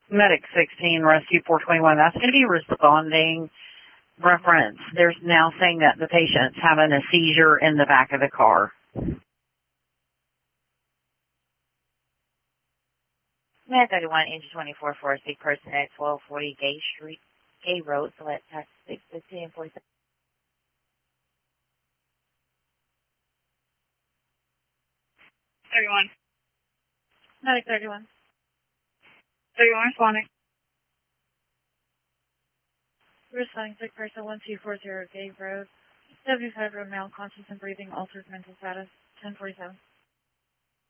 Medic 16, Rescue 421. That's going to be responding reference. There's now saying that the patient's having a seizure in the back of the car. Med 31, engine 24 for a sick person at 1240 Gay Road, select tax 615 47. 31. Medic 31. 31 responding. Responding sick person 1240 Gay Road, 75 road, male, conscious and breathing, altered mental status, 1047.